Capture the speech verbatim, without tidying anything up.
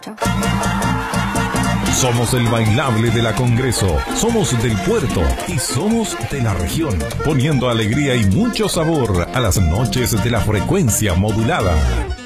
Chao. Somos el bailable de la Congreso, somos del puerto y somos de la región, poniendo alegría y mucho sabor a las noches de la frecuencia modulada.